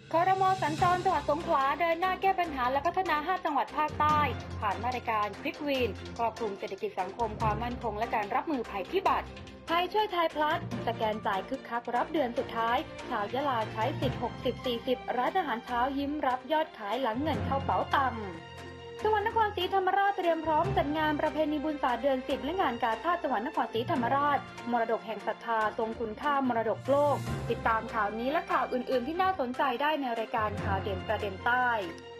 ครม.สัญจรจังหวัดสงขลาเดินหน้าแก้ปัญหาและพัฒนา 5 จังหวัดภาคใต้ผ่านมาตรการควิกวินครอบคลุมเศรษฐกิจสังคมความมั่นคงและการรับมือภัยพิบัติไทยช่วยไทยพลัสสแกนจ่ายคึกคักรับเดือนสุดท้ายชาวยะลาใช้สิทธิ์ 60-40 ร้านอาหารเช้ายิ้มรับยอดขายหลังเงินเข้าเป๋าตังค์จังหวัดนครศรีธรรมราชเตรียมพร้อมจัดงานประเพณีบุญศาสตร์เดือน 10และงานกาชาดจังหวัดนครศรีธรรมราชมรดกแห่งศรัทธาทรงคุณค่ามรดกโลกติดตามข่าวนี้และข่าวอื่นๆที่น่าสนใจได้ในรายการข่าวเด่นประเด็นใต้